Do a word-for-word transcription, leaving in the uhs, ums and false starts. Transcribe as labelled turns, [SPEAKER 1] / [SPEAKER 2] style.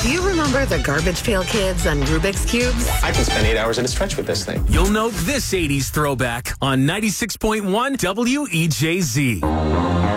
[SPEAKER 1] Do you remember the Garbage Pail Kids and Rubik's Cubes?
[SPEAKER 2] I can spend eight hours at a stretch with this thing.
[SPEAKER 3] You'll know this eighties throwback on ninety-six point one W E J Z.